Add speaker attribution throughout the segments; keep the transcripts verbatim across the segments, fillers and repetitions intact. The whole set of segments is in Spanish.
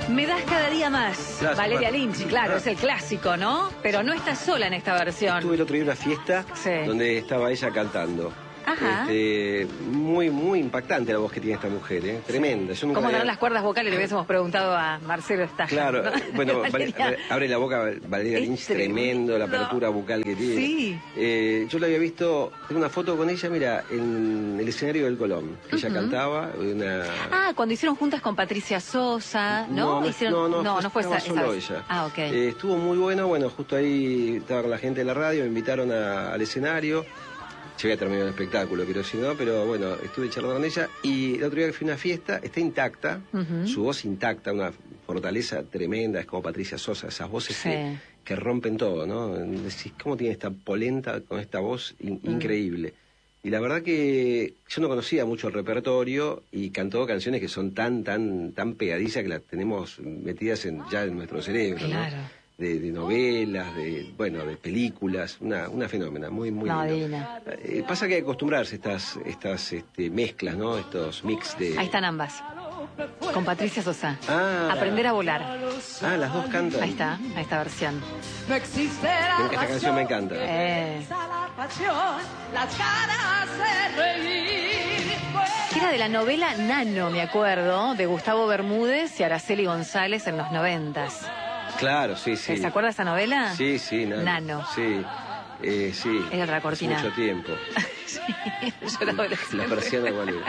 Speaker 1: Me das cada día más.
Speaker 2: Clásico.
Speaker 1: Valeria Lynch, claro,
Speaker 2: Ah.
Speaker 1: es el clásico, ¿no? Pero no está sola en esta versión.
Speaker 2: Estuve el otro día en una fiesta
Speaker 1: Sí.
Speaker 2: donde estaba ella cantando.
Speaker 1: Ajá.
Speaker 2: Este, muy, muy impactante la voz que tiene esta mujer, ¿eh? Tremenda. Yo nunca
Speaker 1: ¿Cómo
Speaker 2: había-
Speaker 1: darán las cuerdas vocales? Le hubiésemos preguntado a Marcelo Estaja.
Speaker 2: Claro,
Speaker 1: ¿no?
Speaker 2: bueno,
Speaker 1: Valeria.
Speaker 2: Vale- abre la boca Valeria
Speaker 1: Es
Speaker 2: Lynch,
Speaker 1: tremendo.
Speaker 2: tremendo, la apertura bucal que tiene.
Speaker 1: Sí.
Speaker 2: Eh, yo la había visto, tengo una foto con ella, mira, en el escenario del Colón, que ella
Speaker 1: Ujú.
Speaker 2: cantaba, una...
Speaker 1: Ah, cuando hicieron juntas con Patricia Sosa, ¿no?
Speaker 2: No, no,
Speaker 1: Hicieron-
Speaker 2: no, no,
Speaker 1: no fue esa,
Speaker 2: estaba solo
Speaker 1: esa vez.
Speaker 2: ella.
Speaker 1: Ah, ok.
Speaker 2: Eh, estuvo muy bueno, bueno, justo ahí estaba con la gente de la radio, me invitaron a- al escenario. Se había terminado el espectáculo, quiero decir, ¿no? Pero bueno, estuve charlando con ella y el otro día que fui a una fiesta, está intacta,
Speaker 1: Ujú.
Speaker 2: su voz intacta, una fortaleza tremenda, es como Patricia Sosa, esas voces
Speaker 1: Sí.
Speaker 2: que, que rompen todo, ¿no? Decís, ¿cómo tiene esta polenta con esta voz in- increíble? Y la verdad que yo no conocía mucho el repertorio y cantó canciones que son tan, tan, tan pegadizas que las tenemos metidas en, ya en nuestro cerebro,
Speaker 1: Claro.
Speaker 2: ¿no? De, de novelas, de bueno, de películas, una, una fenómena, muy, muy
Speaker 1: No,
Speaker 2: lindo.
Speaker 1: divina.
Speaker 2: Eh, pasa que hay que acostumbrarse a estas, estas este, mezclas, ¿no? Estos mix de...
Speaker 1: Ahí están ambas. Con Patricia Sosa.
Speaker 2: Ah.
Speaker 1: Aprender a volar.
Speaker 2: Ah, las dos cantan.
Speaker 1: Ahí está, a esta versión.
Speaker 3: No existe la
Speaker 2: Esta canción me encanta.
Speaker 1: Eh.
Speaker 3: la pasión, las ganas de reír.
Speaker 1: Que era de la novela Nano, me acuerdo, de Gustavo Bermúdez y Araceli González en los noventas.
Speaker 2: Claro, sí, sí.
Speaker 1: ¿Se acuerda esa novela?
Speaker 2: Sí, sí, Nano.
Speaker 1: Nano.
Speaker 2: Sí, eh, sí.
Speaker 1: Es otra
Speaker 2: Hace
Speaker 1: cortina.
Speaker 2: mucho tiempo.
Speaker 1: Sí, yo era adolescente.
Speaker 2: La persiana igual era.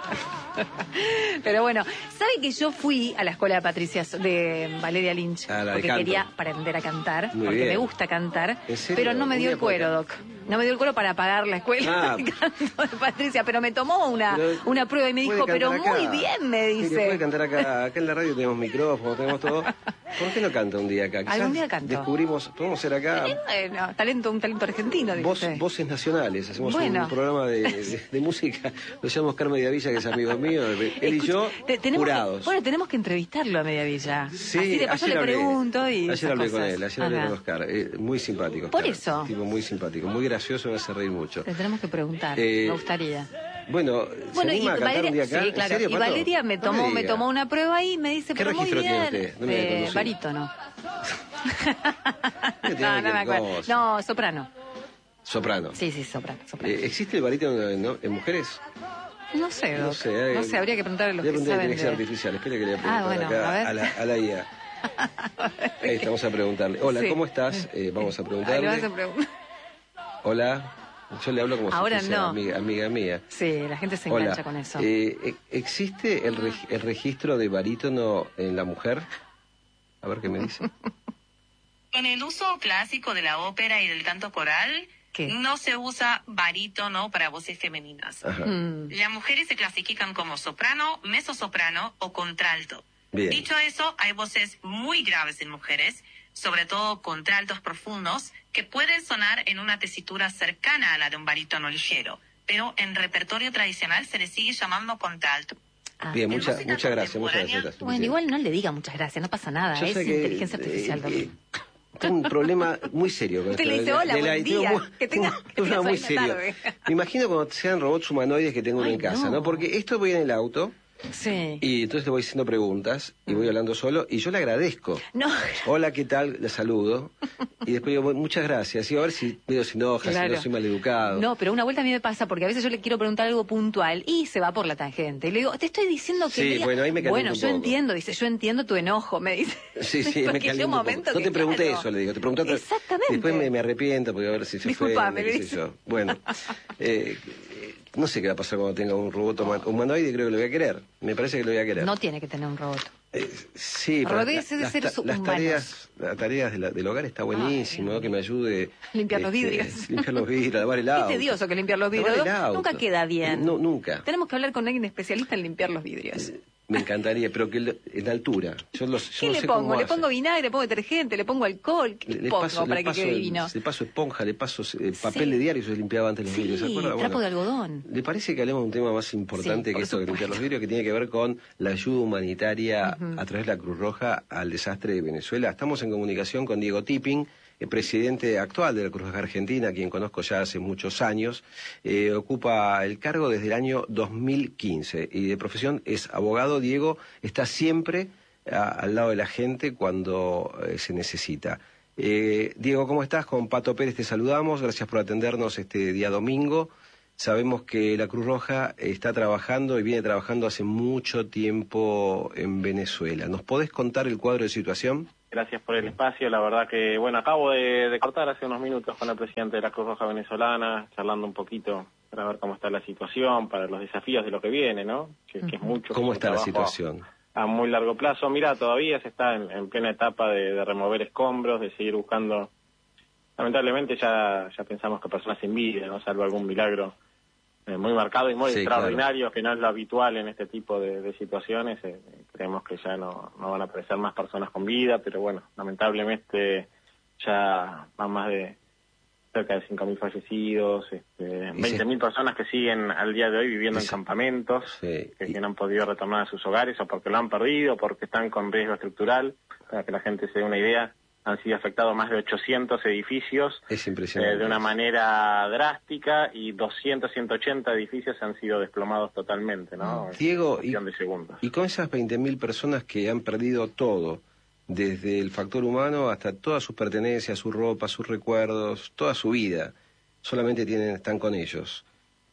Speaker 1: Pero bueno, ¿sabe que yo fui a la escuela de Patricia, de Valeria Lynch?
Speaker 2: Ah, la de
Speaker 1: porque
Speaker 2: canto.
Speaker 1: quería aprender a cantar,
Speaker 2: Muy
Speaker 1: porque
Speaker 2: bien.
Speaker 1: me gusta cantar,
Speaker 2: ¿En serio?
Speaker 1: pero no me
Speaker 2: Un
Speaker 1: dio
Speaker 2: día
Speaker 1: el cuero,
Speaker 2: puede-
Speaker 1: Doc. No me dio el cuero para pagar la escuela
Speaker 2: Ah.
Speaker 1: de canto de Patricia, pero me tomó una,
Speaker 2: Pero
Speaker 1: una prueba y me
Speaker 2: puede
Speaker 1: dijo, pero
Speaker 2: cantar acá.
Speaker 1: muy bien, me
Speaker 2: Mire,
Speaker 1: dice.
Speaker 2: puede cantar acá. Acá en la radio tenemos micrófonos, tenemos todo. ¿Por qué no canta un día acá? Quizás
Speaker 1: Algún día canto.
Speaker 2: Descubrimos, podemos hacer acá
Speaker 1: Eh, Bueno, talento, un talento argentino, dice
Speaker 2: voz-
Speaker 1: usted.
Speaker 2: voces nacionales. Hacemos
Speaker 1: Bueno.
Speaker 2: un programa de, de- de música. Lo llamamos Carmen Mediavilla, que es amigo mío. Él y
Speaker 1: Escuche,
Speaker 2: yo,
Speaker 1: te- tenemos que-
Speaker 2: jurados.
Speaker 1: bueno, tenemos que entrevistarlo a Mediavilla.
Speaker 2: Sí,
Speaker 1: Así de paso
Speaker 2: ayer
Speaker 1: le
Speaker 2: hablé-
Speaker 1: pregunto y
Speaker 2: Ayer
Speaker 1: esas
Speaker 2: hablé con
Speaker 1: cosas.
Speaker 2: él, ayer hablé
Speaker 1: Ajá.
Speaker 2: con Oscar. eh, muy simpático.
Speaker 1: Por
Speaker 2: Oscar,
Speaker 1: eso.
Speaker 2: un tipo muy simpático, muy gracioso, me hace reír mucho.
Speaker 1: Le tenemos que preguntar,
Speaker 2: Eh,
Speaker 1: me gustaría.
Speaker 2: Bueno,
Speaker 1: Bueno,
Speaker 2: ¿se
Speaker 1: y
Speaker 2: anima a cantar
Speaker 1: Valeria,
Speaker 2: un día acá?
Speaker 1: sí,
Speaker 2: ¿En
Speaker 1: claro,
Speaker 2: serio,
Speaker 1: y
Speaker 2: Pato?
Speaker 1: Valeria me
Speaker 2: No
Speaker 1: tomó, me
Speaker 2: diga.
Speaker 1: tomó una prueba y me dice,
Speaker 2: ¿Qué
Speaker 1: pero muy
Speaker 2: registro
Speaker 1: bien,
Speaker 2: tiene usted? No me
Speaker 1: eh,
Speaker 2: conducía.
Speaker 1: barítono.
Speaker 2: Tiene
Speaker 1: no, no me
Speaker 2: cualquier
Speaker 1: acuerdo.
Speaker 2: cosa.
Speaker 1: No, soprano.
Speaker 2: Soprano.
Speaker 1: Sí, sí, soprano, soprano.
Speaker 2: Eh, ¿Existe el barítono en, en mujeres?
Speaker 1: no sé,
Speaker 2: No
Speaker 1: Doc.
Speaker 2: sé. eh,
Speaker 1: No sé, habría que preguntarle a los
Speaker 2: voy a
Speaker 1: que
Speaker 2: preguntar a la
Speaker 1: saben
Speaker 2: inteligencia
Speaker 1: de...
Speaker 2: artificial. Espere que le voy a preguntar
Speaker 1: Ah, bueno,
Speaker 2: acá
Speaker 1: a ver.
Speaker 2: a, la, a la I A. Ahí estamos a preguntarle. Hola,
Speaker 1: Sí.
Speaker 2: ¿cómo estás? Eh, vamos a
Speaker 1: Ah, le
Speaker 2: preguntarle.
Speaker 1: vas a preguntar.
Speaker 2: Hola. Yo le hablo como
Speaker 1: Ahora
Speaker 2: si fuese
Speaker 1: no.
Speaker 2: amiga, amiga mía.
Speaker 1: Sí, la gente se
Speaker 2: Hola.
Speaker 1: engancha con eso.
Speaker 2: Eh, e- ¿Existe el, reg- el registro de barítono en la mujer? A ver qué me dice.
Speaker 4: En el uso clásico de la ópera y del canto coral,
Speaker 1: ¿Qué?
Speaker 4: no se usa barítono para voces femeninas.
Speaker 2: Ajá.
Speaker 1: Mm.
Speaker 4: Las mujeres se clasifican como soprano, mezzosoprano o contralto.
Speaker 2: Bien.
Speaker 4: Dicho eso, hay voces muy graves en mujeres, sobre todo contraltos profundos, que pueden sonar en una tesitura cercana a la de un barítono ligero, pero en repertorio tradicional se le sigue llamando contralto.
Speaker 1: Ah.
Speaker 2: Bien,
Speaker 4: En
Speaker 2: mucha-
Speaker 4: música
Speaker 2: muchas gracias, muchas
Speaker 4: contemporánea-
Speaker 2: gracias.
Speaker 1: Bueno, igual no le diga muchas gracias, no pasa nada,
Speaker 2: Yo
Speaker 1: es
Speaker 2: sé que,
Speaker 1: inteligencia artificial,
Speaker 2: eh,
Speaker 1: Doc.
Speaker 2: eh, tengo un problema muy serio con
Speaker 1: Usted
Speaker 2: esto
Speaker 1: le
Speaker 2: de
Speaker 1: dice,
Speaker 2: la-
Speaker 1: "Hola,
Speaker 2: de la-
Speaker 1: buen
Speaker 2: tengo
Speaker 1: día,
Speaker 2: muy-
Speaker 1: que tenga-
Speaker 2: un
Speaker 1: que
Speaker 2: problema
Speaker 1: tenga
Speaker 2: muy
Speaker 1: sueño
Speaker 2: serio.
Speaker 1: tarde".
Speaker 2: Me imagino cuando sean robots humanoides que tengo uno
Speaker 1: Ay,
Speaker 2: en casa,
Speaker 1: no.
Speaker 2: ¿no? Porque esto voy en el auto
Speaker 1: Sí.
Speaker 2: y entonces le voy haciendo preguntas y voy hablando solo y yo le agradezco.
Speaker 1: No,
Speaker 2: Hola, ¿qué tal? Le saludo. Y después digo, "Bueno, muchas gracias. Y a ver si medio se enoja, si
Speaker 1: Claro.
Speaker 2: no soy maleducado.
Speaker 1: no, pero una vuelta a mí me pasa porque a veces yo le quiero preguntar algo puntual y se va por la tangente. Y le digo, te estoy diciendo que...
Speaker 2: Sí,
Speaker 1: me diga-".
Speaker 2: bueno, ahí me caliento
Speaker 1: Bueno,
Speaker 2: un
Speaker 1: yo
Speaker 2: poco.
Speaker 1: entiendo, dice, yo entiendo tu enojo, me dice.
Speaker 2: Sí, sí, me
Speaker 1: Porque
Speaker 2: caliento
Speaker 1: yo
Speaker 2: un poco.
Speaker 1: momento
Speaker 2: No
Speaker 1: que,
Speaker 2: te pregunté
Speaker 1: claro.
Speaker 2: eso, le digo. Te pregunté otra-
Speaker 1: Exactamente.
Speaker 2: Después me, me arrepiento porque a ver si se
Speaker 1: Disculpame,
Speaker 2: ofende,
Speaker 1: le
Speaker 2: qué sé
Speaker 1: dice.
Speaker 2: yo. Bueno, eh, eh, no sé qué va a pasar cuando tenga un robot huma- humanoide, creo que lo voy a querer. Me parece que lo voy a querer.
Speaker 1: No tiene que tener un robot.
Speaker 2: Eh, sí, pero
Speaker 1: Rodéese de
Speaker 2: las,
Speaker 1: seres
Speaker 2: ta- las
Speaker 1: humanos.
Speaker 2: tareas, las tareas de la- del hogar está buenísimo, ¿no? Que me ayude...
Speaker 1: Limpiar los
Speaker 2: este,
Speaker 1: vidrios.
Speaker 2: Limpiar los vidrios, lavar el auto.
Speaker 1: Es tedioso que limpiar los vidrios.
Speaker 2: Lavar el auto.
Speaker 1: Nunca queda bien.
Speaker 2: No, nunca.
Speaker 1: Tenemos que hablar con alguien especialista en limpiar los vidrios.
Speaker 2: Me encantaría, pero que lo- en la altura. Yo, los, yo
Speaker 1: ¿Qué
Speaker 2: no
Speaker 1: le
Speaker 2: sé cómo
Speaker 1: pongo? ¿Le
Speaker 2: hace.
Speaker 1: pongo vinagre, le pongo detergente, le pongo alcohol? ¿Qué
Speaker 2: Le,
Speaker 1: le,
Speaker 2: le
Speaker 1: pongo
Speaker 2: paso,
Speaker 1: para
Speaker 2: le
Speaker 1: que
Speaker 2: paso
Speaker 1: quede
Speaker 2: el-
Speaker 1: divino?
Speaker 2: le paso esponja, le paso eh, papel
Speaker 1: Sí.
Speaker 2: de diario, eso se limpiaba antes los
Speaker 1: Sí,
Speaker 2: vidrios, ¿se acuerda?
Speaker 1: trapo
Speaker 2: Bueno,
Speaker 1: de algodón.
Speaker 2: ¿le parece que hablemos de un tema más importante
Speaker 1: Sí,
Speaker 2: que
Speaker 1: por
Speaker 2: esto de limpiar los
Speaker 1: supuesto.
Speaker 2: vidrios, que tiene que ver con la ayuda humanitaria a través de la Cruz Roja al desastre de Venezuela? Estamos en comunicación con Diego Tipping, el presidente actual de la Cruz Roja Argentina, a quien conozco ya hace muchos años. Eh, ocupa el cargo desde el año dos mil quince y de profesión es abogado. Diego está siempre a, al lado de la gente cuando eh, se necesita. Eh, Diego, ¿cómo estás? Con Pato Pérez te saludamos, gracias por atendernos este día domingo. Sabemos que la Cruz Roja está trabajando y viene trabajando hace mucho tiempo en Venezuela. ¿Nos podés contar el cuadro de situación?
Speaker 5: Gracias por el espacio. La verdad que, bueno, acabo de, de cortar hace unos minutos con el presidente de la Cruz Roja venezolana, charlando un poquito para ver cómo está la situación, para los desafíos de lo que viene, ¿no? Que, que es mucho.
Speaker 2: ¿Cómo
Speaker 5: es
Speaker 2: está la
Speaker 5: trabajo
Speaker 2: situación?
Speaker 5: A, a muy largo plazo. Mira, todavía se está en, en plena etapa de, de remover escombros, de seguir buscando. Lamentablemente ya, ya pensamos que personas sin vida, ¿no? Salvo algún milagro eh, muy marcado y muy
Speaker 2: sí,
Speaker 5: extraordinario,
Speaker 2: claro.
Speaker 5: que no es lo habitual en este tipo de, de situaciones. Eh, creemos que ya no, no van a aparecer más personas con vida, pero bueno, lamentablemente ya van más de cerca de cinco mil fallecidos, este, veinte mil personas que siguen al día de hoy viviendo en campamentos,
Speaker 2: sí.
Speaker 5: que, que no han podido retornar a sus hogares o porque lo han perdido, o porque están con riesgo estructural. Para que la gente se dé una idea, han sido afectados más de ochocientos edificios
Speaker 2: es impresionante.
Speaker 5: Eh, de una manera drástica, y doscientos, ciento ochenta edificios han sido desplomados totalmente, ¿no?
Speaker 2: Diego, y,
Speaker 5: de segundos.
Speaker 2: y con esas veinte mil personas que han perdido todo, desde el factor humano hasta todas sus pertenencias, su ropa, sus recuerdos, toda su vida, solamente tienen, están con ellos.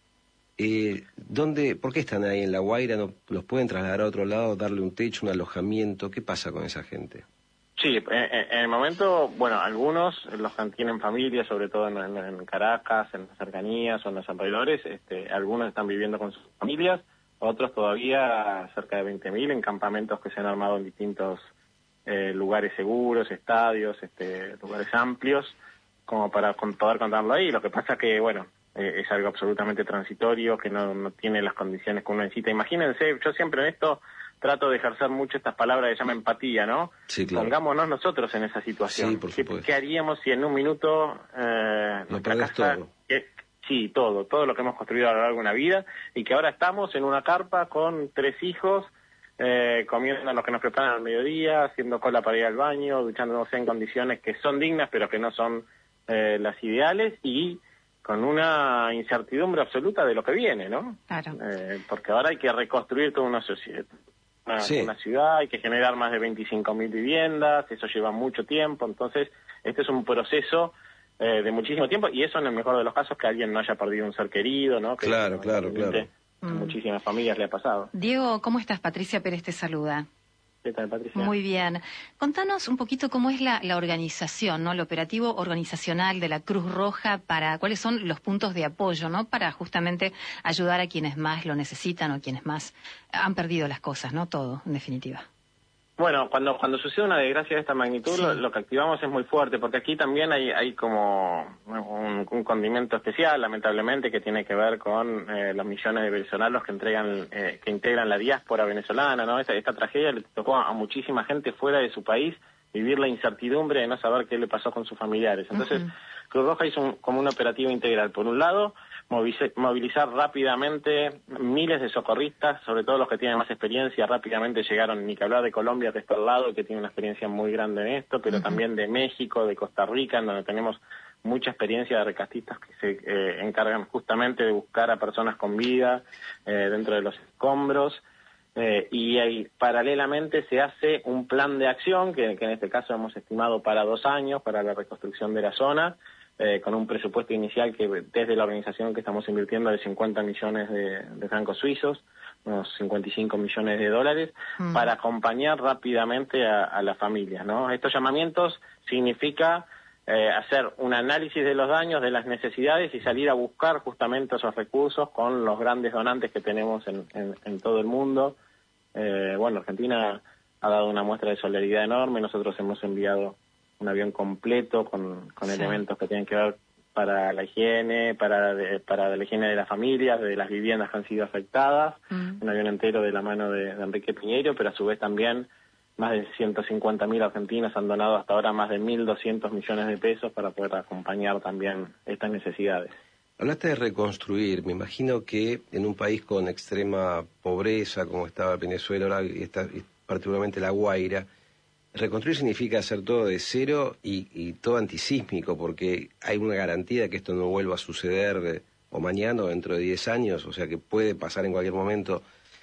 Speaker 2: Eh, ¿dónde, ¿Por qué están ahí en La Guaira? ¿No los pueden trasladar a otro lado, darle un techo, un alojamiento? ¿Qué pasa con esa gente?
Speaker 5: Sí, en, en el momento, bueno, algunos los que tienen familia, sobre todo en, en, en Caracas, en las cercanías o en los alrededores, este, algunos están viviendo con sus familias, otros todavía, cerca de veinte mil, en campamentos que se han armado en distintos eh, lugares seguros, estadios, este, lugares amplios, como para con, poder contarlo ahí. Lo que pasa que, bueno, eh, es algo absolutamente transitorio, que no, no tiene las condiciones que uno necesita. Imagínense, yo siempre en esto trato de ejercer mucho estas palabras que se llama empatía, ¿no?
Speaker 2: Sí, claro.
Speaker 5: Pongámonos nosotros en esa situación.
Speaker 2: Sí, por supuesto.
Speaker 5: ¿Qué, qué haríamos si en un minuto eh,
Speaker 2: Lo
Speaker 5: nuestra
Speaker 2: perdés
Speaker 5: casa...
Speaker 2: todo.
Speaker 5: Que, sí, todo, todo lo que hemos construido a lo largo de una vida, y que ahora estamos en una carpa con tres hijos, eh, comiendo lo que nos preparan al mediodía, haciendo cola para ir al baño, duchándonos en condiciones que son dignas, pero que no son eh, las ideales, y con una incertidumbre absoluta de lo que viene, ¿no?
Speaker 1: Claro.
Speaker 5: Eh, porque ahora hay que reconstruir toda una sociedad. Una,
Speaker 2: sí.
Speaker 5: una ciudad, hay que generar más de veinticinco mil viviendas, eso lleva mucho tiempo, entonces este es un proceso eh, de muchísimo tiempo, y eso en el mejor de los casos que alguien no haya perdido un ser querido, ¿no? Que,
Speaker 2: Claro, claro, claro.
Speaker 5: A muchísimas familias le ha pasado.
Speaker 1: Diego, ¿cómo estás? Patricia Pérez te saluda.
Speaker 5: ¿Qué tal, Patricia?
Speaker 1: Muy bien. Contanos un poquito cómo es la, la organización, ¿no? El operativo organizacional de la Cruz Roja, para cuáles son los puntos de apoyo, ¿no? Para justamente ayudar a quienes más lo necesitan o quienes más han perdido las cosas, ¿no? Todo, en definitiva.
Speaker 5: Bueno, cuando cuando sucede una desgracia de esta magnitud, sí. lo, lo que activamos es muy fuerte, porque aquí también hay hay como un, un condimento especial, lamentablemente, que tiene que ver con eh, los millones de venezolanos que entregan eh, que integran la diáspora venezolana, ¿no? Esta, esta tragedia le tocó a, a muchísima gente fuera de su país vivir la incertidumbre de no saber qué le pasó con sus familiares. Entonces, uh-huh. Cruz Roja hizo un, como un operativo integral. Por un lado, movilizar rápidamente miles de socorristas, sobre todo los que tienen más experiencia. Rápidamente llegaron, ni que hablar de Colombia, que está al lado, que tiene una experiencia muy grande en esto, pero uh-huh. también de México, de Costa Rica, en donde tenemos mucha experiencia de rescatistas que se eh, encargan justamente de buscar a personas con vida eh, dentro de los escombros. Eh, y ahí, paralelamente se hace un plan de acción que, que en este caso hemos estimado para dos años para la reconstrucción de la zona, eh, con un presupuesto inicial que desde la organización que estamos invirtiendo de cincuenta millones de, de francos suizos, unos cincuenta y cinco millones de dólares, mm. para acompañar rápidamente a, a las familias, ¿no? Estos llamamientos significa eh, hacer un análisis de los daños, de las necesidades, y salir a buscar justamente esos recursos con los grandes donantes que tenemos en, en, en todo el mundo. Eh, bueno, Argentina ha dado una muestra de solidaridad enorme. Nosotros hemos enviado un avión completo con, con sí. elementos que tienen que ver para la higiene, para de, para la higiene de las familias, de las viviendas que han sido afectadas, mm. un avión entero de la mano de, de Enrique Piñeiro, pero a su vez también más de ciento cincuenta mil argentinos han donado hasta ahora más de mil doscientos millones de pesos para poder acompañar también estas necesidades.
Speaker 2: Hablaste de reconstruir. Me imagino que en un país con extrema pobreza, como estaba Venezuela ahora, y está, y particularmente La Guaira, reconstruir significa hacer todo de cero y, y todo antisísmico, porque hay una garantía de que esto no vuelva a suceder o mañana o dentro de diez años, o sea que puede pasar en cualquier momento.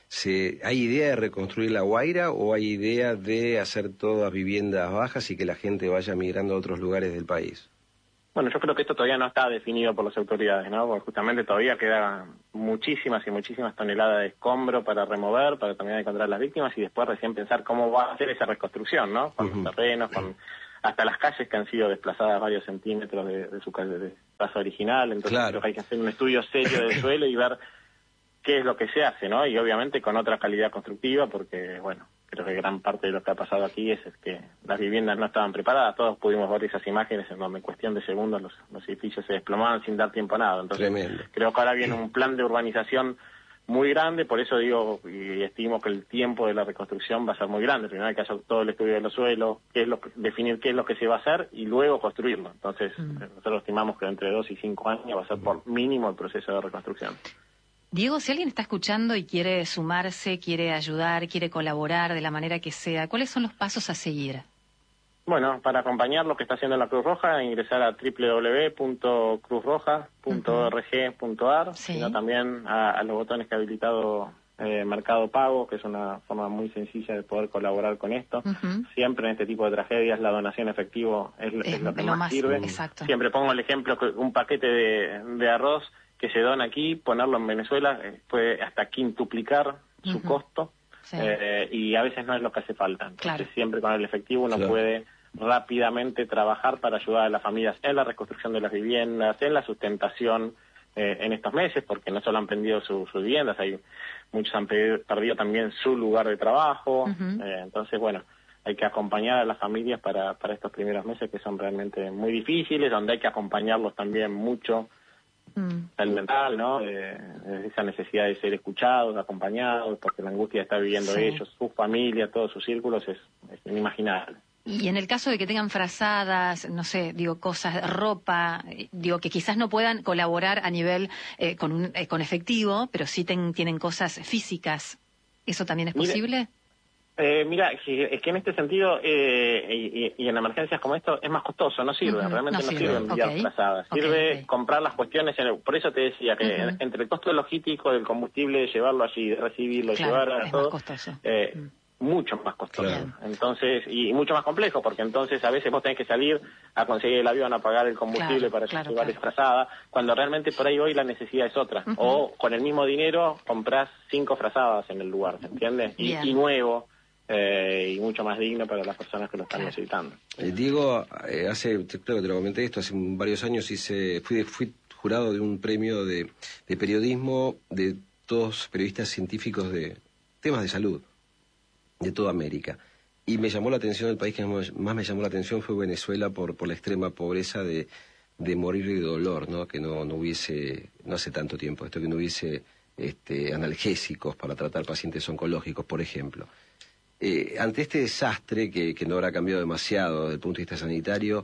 Speaker 2: ¿Se, ¿Hay idea de reconstruir La Guaira o hay idea de hacer todas viviendas bajas y que la gente vaya migrando a otros lugares del país?
Speaker 5: Bueno, yo creo que esto todavía no está definido por las autoridades, ¿no? Porque justamente todavía quedan muchísimas y muchísimas toneladas de escombro para remover, para terminar de encontrar las víctimas y después recién pensar cómo va a hacer esa reconstrucción, ¿no? Con uh-huh. los terrenos, con hasta las calles que han sido desplazadas varios centímetros de, de su de paso original. Entonces claro. creo que hay que hacer un estudio serio del suelo y ver qué es lo que se hace, ¿no? Y obviamente con otra calidad constructiva, porque, bueno, creo que gran parte de lo que ha pasado aquí es, es que las viviendas no estaban preparadas. Todos pudimos ver esas imágenes en donde en cuestión de segundos los, los edificios se desplomaban sin dar tiempo a nada. Entonces, Tremendo. Creo que ahora viene un plan de urbanización muy grande, por eso digo y estimo que el tiempo de la reconstrucción va a ser muy grande. Primero hay que hacer todo el estudio de los suelos, qué es lo que, definir qué es lo que se va a hacer y luego construirlo. Entonces, mm. nosotros estimamos que entre dos y cinco años va a ser por mínimo el proceso de reconstrucción.
Speaker 1: Diego, si alguien está escuchando y quiere sumarse, quiere ayudar, quiere colaborar de la manera que sea, ¿cuáles son los pasos a seguir?
Speaker 5: Bueno, para acompañar lo que está haciendo la Cruz Roja, ingresar a doble u doble u doble u punto cruz roja punto org punto a r, sí. sino también a, a los botones que ha habilitado eh, Mercado Pago, que es una forma muy sencilla de poder colaborar con esto. Uh-huh. Siempre en este tipo de tragedias la donación efectivo es, es, es lo que lo más, más sirve. Exacto. Siempre pongo el ejemplo que un paquete de, de arroz que se dona aquí, ponerlo en Venezuela eh, puede hasta quintuplicar uh-huh. su costo. Sí. Eh, y a veces no es lo que hace falta. Entonces, claro. siempre con el efectivo uno claro. puede rápidamente trabajar para ayudar a las familias en la reconstrucción de las viviendas, en la sustentación eh, en estos meses, porque no solo han perdido su, sus viviendas, hay muchos han perdido, perdido también su lugar de trabajo. Uh-huh. eh, entonces, bueno, hay que acompañar a las familias para, para estos primeros meses que son realmente muy difíciles, donde hay que acompañarlos también mucho el mental, ¿no? Eh, esa necesidad de ser escuchados, acompañados, porque la angustia está viviendo sí. ellos, su familia, todos sus círculos, es, es inimaginable.
Speaker 1: Y en el caso de que tengan frazadas, no sé, digo, cosas, ropa, digo, que quizás no puedan colaborar a nivel eh, con, un, eh, con efectivo, pero sí ten, tienen cosas físicas, ¿eso también es posible?
Speaker 5: Mire, Eh, mira, es que en este sentido, eh, y, y en emergencias como esto, es más costoso, no sirve, uh-huh. realmente no, no sirve, sirve enviar okay. frazadas, sirve okay, okay. comprar las cuestiones, en el, por eso te decía que uh-huh. entre el costo logístico del combustible, llevarlo allí, recibirlo, claro, llevar a
Speaker 1: es
Speaker 5: todo,
Speaker 1: más costoso.
Speaker 5: Eh, uh-huh. mucho más costoso, claro. entonces, y mucho más complejo, porque entonces a veces vos tenés que salir a conseguir el avión, a pagar el combustible claro, para claro, llevar claro. esa frazada, cuando realmente por ahí hoy la necesidad es otra, uh-huh. o con el mismo dinero comprás cinco frazadas en el lugar, ¿se entiende? Y, y nuevo, Eh, y mucho más digno para las personas que lo están necesitando.
Speaker 2: Eh, Diego, eh, hace, creo que te lo comenté esto, hace varios años hice, fui, fui jurado de un premio de, de periodismo de todos periodistas científicos de temas de salud de toda América. Y me llamó la atención, el país que más me llamó la atención fue Venezuela por, por la extrema pobreza de, de morir de dolor, ¿no? Que no, no hubiese, no hace tanto tiempo esto, que no hubiese este, analgésicos para tratar pacientes oncológicos, por ejemplo. Eh, ante este desastre, que, que no habrá cambiado demasiado desde el punto de vista sanitario,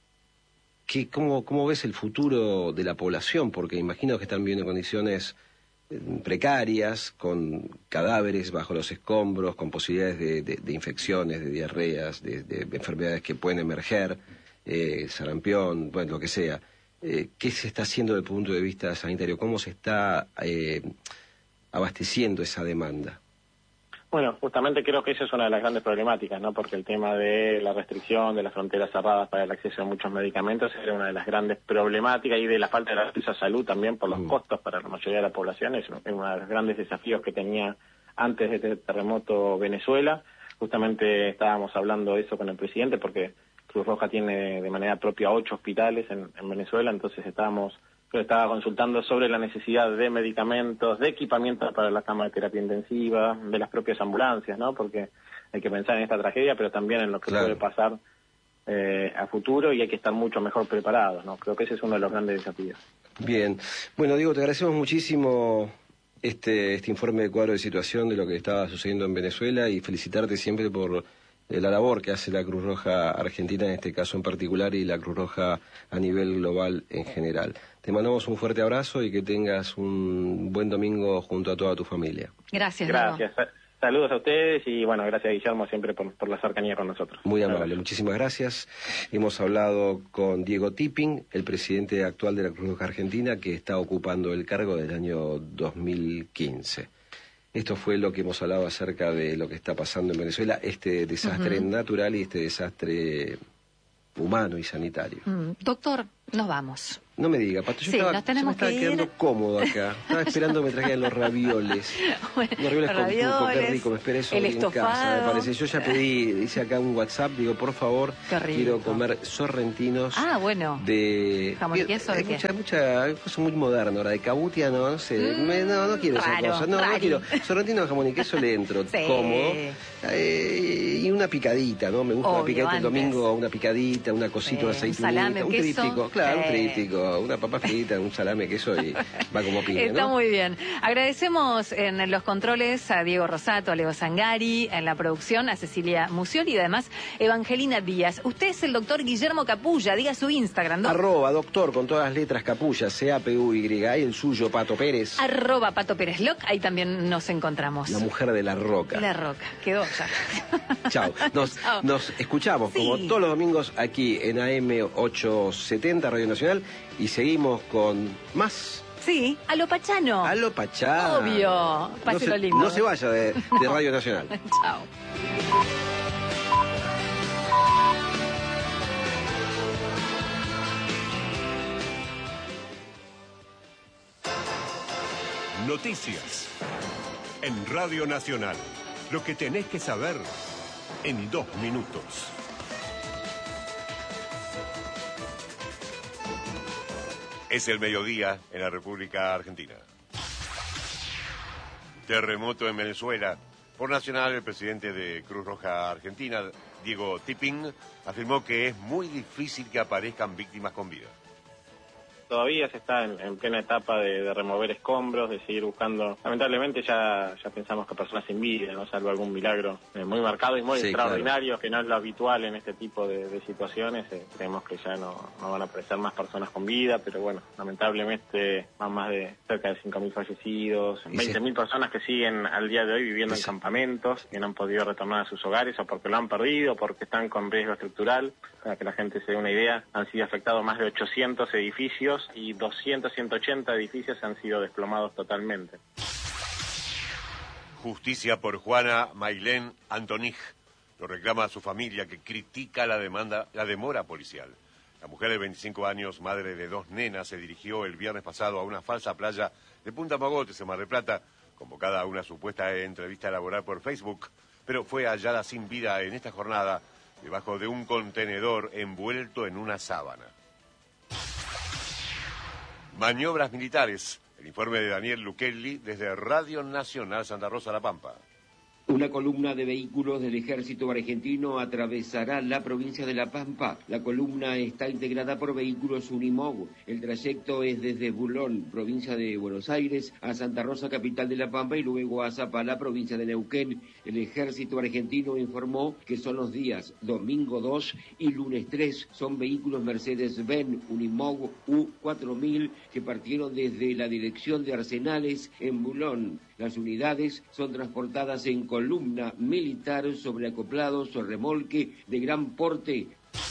Speaker 2: ¿qué, cómo, ¿cómo ves el futuro de la población? Porque imagino que están viviendo en condiciones eh, precarias, con cadáveres bajo los escombros, con posibilidades de, de, de infecciones, de diarreas, de, de, de enfermedades que pueden emerger, eh, sarampión, bueno, lo que sea. Eh, ¿Qué se está haciendo desde el punto de vista sanitario? ¿Cómo se está eh, abasteciendo esa demanda?
Speaker 5: Bueno, justamente creo que esa es una de las grandes problemáticas, ¿no? Porque el tema de la restricción, de las fronteras cerradas para el acceso a muchos medicamentos era una de las grandes problemáticas y de la falta de acceso a salud también por los mm. costos para la mayoría de la población. Es uno de los grandes desafíos que tenía antes de este terremoto Venezuela. Justamente estábamos hablando de eso con el presidente porque Cruz Roja tiene de manera propia ocho hospitales en, en Venezuela, entonces estábamos... Yo estaba consultando sobre la necesidad de medicamentos, de equipamiento para la cama de terapia intensiva, de las propias ambulancias, ¿no? Porque hay que pensar en esta tragedia, pero también en lo que claro. puede pasar eh, a futuro y hay que estar mucho mejor preparados, ¿no? Creo que ese es uno de los grandes desafíos.
Speaker 2: Bien. Bueno, Diego, te agradecemos muchísimo este, este informe de cuadro de situación de lo que estaba sucediendo en Venezuela y felicitarte siempre por la labor que hace la Cruz Roja Argentina en este caso en particular y la Cruz Roja a nivel global en general. Te mandamos un fuerte abrazo y que tengas un buen domingo junto a toda tu familia.
Speaker 1: Gracias.
Speaker 5: Gracias. Diego. Saludos a ustedes y bueno, gracias Guillermo siempre por, por la cercanía con nosotros.
Speaker 2: Muy amable, gracias. Muchísimas gracias. Hemos hablado con Diego Tipping, el presidente actual de la Cruz Roja Argentina que está ocupando el cargo del año dos mil quince. Esto fue lo que hemos hablado acerca de lo que está pasando en Venezuela, este desastre uh-huh. natural y este desastre humano y sanitario.
Speaker 1: Mm. Doctor, nos vamos.
Speaker 2: No me diga, Pato, yo
Speaker 1: sí,
Speaker 2: estaba,
Speaker 1: nos tenemos
Speaker 2: yo me estaba
Speaker 1: que
Speaker 2: quedando
Speaker 1: ir.
Speaker 2: cómodo acá. Estaba esperando que me trajeran los ravioles.
Speaker 1: Bueno,
Speaker 2: los ravioles,
Speaker 1: ravioles
Speaker 2: con pulpo, qué rico, me esperé eso
Speaker 1: el
Speaker 2: en
Speaker 1: estofado.
Speaker 2: casa, me parece. Yo ya pedí, hice acá un WhatsApp, digo, por favor, quiero comer sorrentinos.
Speaker 1: Ah, bueno.
Speaker 2: De...
Speaker 1: ¿Jamón y queso de
Speaker 2: Hay
Speaker 1: qué?
Speaker 2: mucha, mucha cosa muy moderna ahora, de cabutia, no, no sé.
Speaker 1: Mm,
Speaker 2: me, no, no quiero
Speaker 1: raro,
Speaker 2: esa cosa. No,
Speaker 1: rari.
Speaker 2: no quiero. Sorrentino de jamón y queso le entro,
Speaker 1: sí.
Speaker 2: cómodo. Eh, y una picadita, ¿no? Me gusta
Speaker 1: Obvio,
Speaker 2: una picadita el
Speaker 1: antes.
Speaker 2: domingo, una picadita, una cosita,
Speaker 1: Sí,
Speaker 2: una
Speaker 1: un
Speaker 2: aceitunita,
Speaker 1: salame,
Speaker 2: un
Speaker 1: queso.
Speaker 2: tríptico, claro,
Speaker 1: Sí.
Speaker 2: un tríptico, una papa frita, un salame, queso y va como piña,
Speaker 1: Está
Speaker 2: ¿no?
Speaker 1: muy bien. Agradecemos en los controles a Diego Rosato, a Leo Zangari, en la producción a Cecilia Musioli y además Evangelina Díaz. Usted es el doctor Guillermo Capulla, diga su Instagram, ¿no?
Speaker 2: Arroba doctor con todas las letras Capulla, C A P U Y, y el suyo, Pato Pérez.
Speaker 1: Arroba Pato Pérez Loc, ahí también nos encontramos.
Speaker 2: La mujer de la roca.
Speaker 1: La roca, quedó ya.
Speaker 2: Chao. Nos,
Speaker 1: Chao.
Speaker 2: nos escuchamos
Speaker 1: Sí.
Speaker 2: como todos los domingos aquí en A M ochocientos setenta Radio Nacional y seguimos con más.
Speaker 1: Sí, a lo Pachano.
Speaker 2: A lo Pachá.
Speaker 1: Obvio. Páselo
Speaker 2: no se,
Speaker 1: lindo.
Speaker 2: No se vaya de, de
Speaker 1: No.
Speaker 2: Radio Nacional.
Speaker 1: Chao.
Speaker 6: Noticias en Radio Nacional. Lo que tenés que saber en dos minutos. Es el mediodía en la República Argentina. Terremoto en Venezuela. Por Nacional, el presidente de Cruz Roja Argentina, Diego Tipping, afirmó que es muy difícil que aparezcan víctimas con vida.
Speaker 5: Todavía se está en, en plena etapa de, de remover escombros, de seguir buscando. Lamentablemente ya ya pensamos que personas sin vida, no salvo algún milagro eh, muy marcado y muy
Speaker 2: sí,
Speaker 5: extraordinario,
Speaker 2: claro.
Speaker 5: que no es lo habitual en este tipo de, de situaciones. Eh, creemos que ya no, no van a aparecer más personas con vida, pero bueno, lamentablemente van más de cerca de cinco mil fallecidos, veinte mil personas que siguen al día de hoy viviendo
Speaker 2: sí.
Speaker 5: en campamentos, que no han podido retornar a sus hogares o porque lo han perdido, o porque están con riesgo estructural. Para que la gente se dé una idea, han sido afectados más de ochocientos edificios y doscientos, ciento ochenta edificios han sido desplomados totalmente.
Speaker 6: Justicia por Juana Mailén Antonij. Lo reclama su familia, que critica la demanda, la demora policial. La mujer de veinticinco años, madre de dos nenas, se dirigió el viernes pasado a una falsa playa de Punta Mogotes, en Mar del Plata, convocada a una supuesta entrevista laboral por Facebook, pero fue hallada sin vida en esta jornada debajo de un contenedor envuelto en una sábana. Maniobras militares. El informe de Daniel Luquelli desde Radio Nacional Santa Rosa La Pampa.
Speaker 7: Una columna de vehículos del ejército argentino atravesará la provincia de La Pampa. La columna está integrada por vehículos Unimog. El trayecto es desde Bulón, provincia de Buenos Aires, a Santa Rosa, capital de La Pampa, y luego a Zapala, provincia de Neuquén. El ejército argentino informó que son los días domingo dos y lunes tres. Son vehículos Mercedes-Benz Unimog U cuatro mil que partieron desde la dirección de Arsenales en Bulón. Las unidades son transportadas en columna militar sobre acoplados o remolque de gran porte.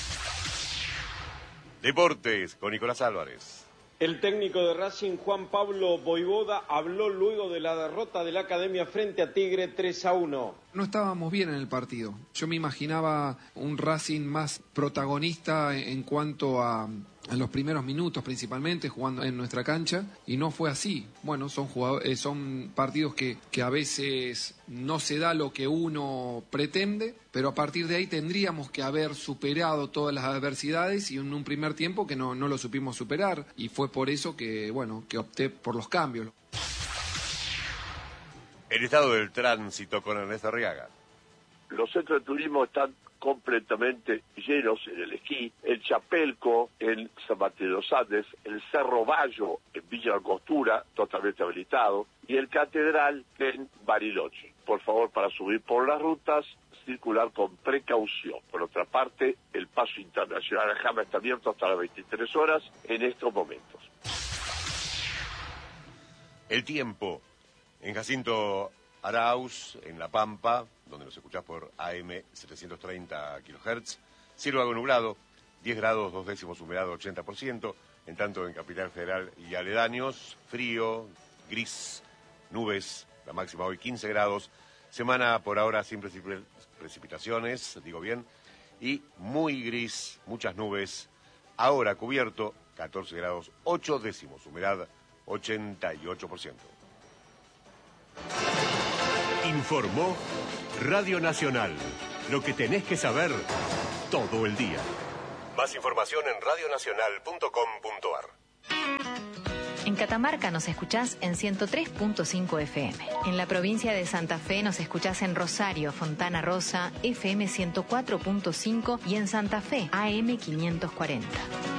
Speaker 6: Deportes con Nicolás Álvarez.
Speaker 8: El técnico de Racing, Juan Pablo Voivoda, habló luego de la derrota de la Academia frente a Tigre tres a uno.
Speaker 9: No estábamos bien en el partido. Yo me imaginaba un Racing más protagonista en cuanto a, a los primeros minutos, principalmente jugando en nuestra cancha, y no fue así. Bueno, son jugadores, son partidos que, que a veces no se da lo que uno pretende, pero a partir de ahí tendríamos que haber superado todas las adversidades y en un primer tiempo que no, no lo supimos superar, y fue por eso que, bueno, que opté por los cambios.
Speaker 6: El estado del tránsito con Ernesto Arriaga.
Speaker 10: Los centros de turismo están completamente llenos en el esquí, el Chapelco, en San Martín de los Andes, el Cerro Bayo en Villa Angostura, totalmente habilitado, y el Catedral en Bariloche. Por favor, para subir por las rutas, circular con precaución. Por otra parte, el paso internacional a Jama está abierto hasta las veintitrés horas en estos momentos.
Speaker 6: El tiempo. En Jacinto Arauz, en La Pampa, donde nos escuchás por A M setecientos treinta kilohertz, cielo algo nublado, diez grados, dos décimos, humedad ochenta por ciento, en tanto en Capital Federal y aledaños, frío, gris, nubes, La máxima hoy quince grados. Semana por ahora sin precip- precipitaciones, digo bien, y muy gris, muchas nubes. Ahora cubierto, catorce grados, ocho décimos, humedad ochenta y ocho por ciento.
Speaker 11: Informó Radio Nacional. Lo que tenés que saber todo el día. Más información en radionacional punto com punto a r.
Speaker 12: En Catamarca nos escuchás en ciento tres punto cinco F M. En la provincia de Santa Fe nos escuchás en Rosario, Fontana Rosa, F M ciento cuatro punto cinco y en Santa Fe, A M quinientos cuarenta.